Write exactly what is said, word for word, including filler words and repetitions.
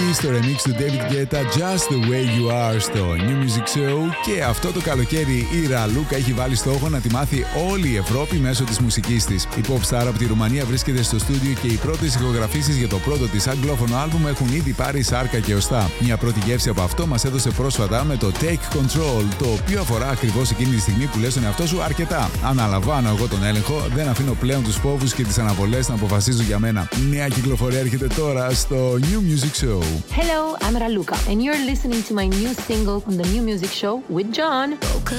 στο remix του David Guetta Just the Way You Are στο New Music Show. Και αυτό το καλοκαίρι η Ραλούκα έχει βάλει στόχο να τη μάθει όλη η Ευρώπη μέσω της μουσικής της. Η pop star από τη Ρουμανία βρίσκεται στο στούντιο και οι πρώτες ηχογραφήσεις για το πρώτο της αγγλόφωνο άλμπουμ έχουν ήδη πάρει σάρκα και οστά. Μια πρώτη γεύση από αυτό μας έδωσε πρόσφατα με το Take Control, το οποίο αφορά ακριβώς εκείνη τη στιγμή που λες στον εαυτό σου αρκετά. Αναλαμβάνω εγώ τον έλεγχο, δεν αφήνω πλέον τους φόβους και τις αναβολές να αποφασίζουν για μένα. Νέα κυκλοφορία έρχεται τώρα στο New Music Show. Hello, I'm Raluca and you're listening to my new single from the New Music Show with John.